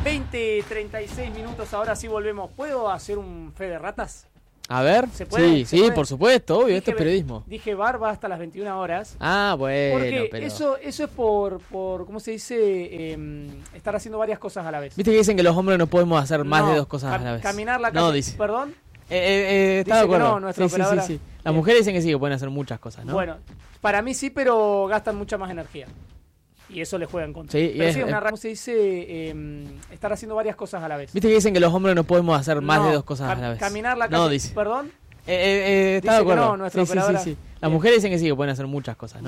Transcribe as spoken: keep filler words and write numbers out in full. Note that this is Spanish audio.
veinte, treinta y seis minutos, ahora sí volvemos. ¿Puedo hacer un fe de ratas? A ver, ¿Se puede? sí, ¿Se sí, puede? por supuesto, obvio, Dije esto es periodismo. Dije bar va hasta las veintiuna horas. Ah, bueno, Porque pero... eso, eso es por, por, ¿cómo se dice? Eh, estar haciendo varias cosas a la vez. Viste que dicen que los hombres no podemos hacer más No, de dos cosas cam- a la vez. Caminar la No, calle. dice. ¿Perdón? Eh, eh, eh, está Dice de que acuerdo. no, nuestra sí, sí, sí, operadora. sí. Las Bien. mujeres dicen que sí, que pueden hacer muchas cosas, ¿no? Bueno, para mí sí, pero gastan mucha más energía. Y eso le juega en contra. Sí, Pero es- sí, una es- ra- ¿cómo se dice? Eh, estar haciendo varias cosas a la vez. Viste que dicen que los hombres no podemos hacer más No, de dos cosas cam- a la vez. Caminar la calle. No, dice. ¿Perdón? Eh, eh, eh, está Dice de que acuerdo. no, nuestra sí, sí, sí, operadora. sí. Las Bien. mujeres dicen que sí, que pueden hacer muchas cosas, ¿no?